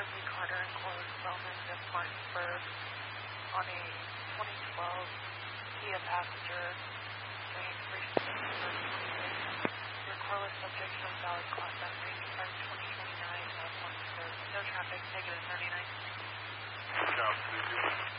Leslie Carter and Corliss Spellman of Martinsburg on a 2012 Kia Passenger train reaching your Corliss subject shows valid class at range 2029 of Martinsburg. No traffic, negative 39. Good job,